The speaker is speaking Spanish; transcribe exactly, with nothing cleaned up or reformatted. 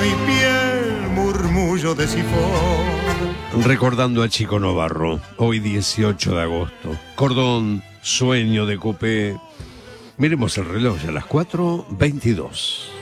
mi piel murmullo de sifón. Recordando a Chico Novarro, hoy dieciocho de agosto. Cordón, sueño de cupé. Miremos el reloj, ya a las cuatro veintidós.